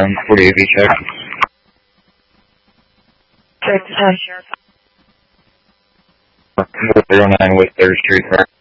40 check. Check 10. 09 with 3rd Street.